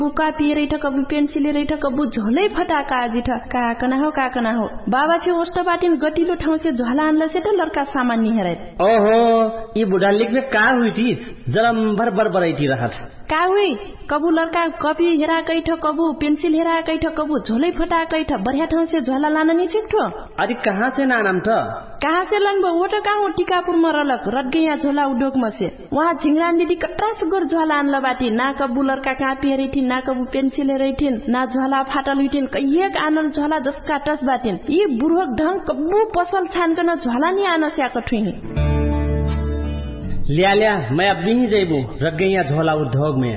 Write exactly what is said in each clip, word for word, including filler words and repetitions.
कापी रैठ कबु पेन्सिल रैठ कबु झोलै फटाका जिठ का कना हो का कना हो बाबा फे ओस्ट बाटिन गटिलो ठाउँ से झोला आनला से त लड़का सामान नि हेरै ओहो ई बुढा लेख्ने का हुई थी जरम भर भर बराइती रहत का हुई कबु लड़का कपी हेरा कैठ कबु पेन्सिल हेरा कैठ कबु झोलै फटा कैठ बढ़िया ठाउँ से झोला लान नि छिक्ठो अरे कहाँ से नाम त कहाँ से लन वो त कहाँ टिकापुर में रलक रटगैया झोला उद्योग में से वहाँ झिंगरान दीदी कट्रास गोर झोला आनला बाटी ना कबु लड़का कहाँ पेरी थी ना कबु पेन्सिल रैठिन ना झोला फाटल हुइथिन कहिएक आनल झोला जसका टस बाटिन यी बुढोक ढंग कबु पसल छानकन झोला नि आन स्याक ठुही लिया लिया मैं अब नहीं जाइबू रटगैया झोला उद्योग में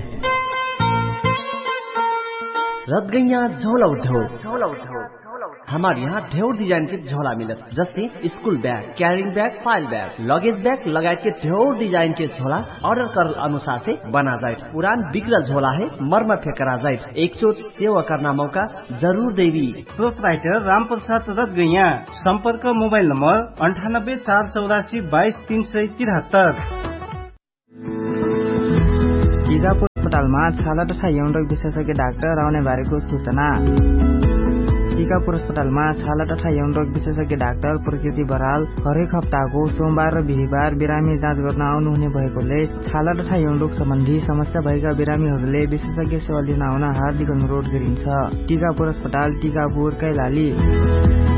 रटगैया झोला उद्योग झोला उद्योग हमारे यहाँ ढेर डिजाइन के झोला मिलत जैसे school bag carrying bag file bag luggage bag लगाए के ढेर डिजाइन के झोला ऑर्डर कर अनुसार से बना जाए पुरान बिगड़ल झोला है मरम्मत करा जाए एक चोट सेवा करना मौका जरूर देवी प्रोपराइटर राम प्रसाद रटगैया संपर्क मोबाइल नंबर अंठानब्बे चार चौरासी बाईस तीन सय तिहत्तर। टीकापुर अस्पतालमा छाला तथा यौन रोग विशेषज्ञ डाक्टर आउने बारेको सूचना। टीकापुर अस्पतालमा छाला तथा यौन रोग विशेषज्ञ डाक्टर प्रकृति बराल हरेक हप्ताको सोमबार र बिहीबार बिरामी जाँच गर्न आउनुहुने भएकोले छाला तथा यौन रोग सम्बन्धी समस्या भएका बिरामीहरूले विशेषज्ञ सेवा लिन आउन हार्दिक अनुरोध गरिन्छ। टीकापुर अस्पताल टीकापुर कैलाली।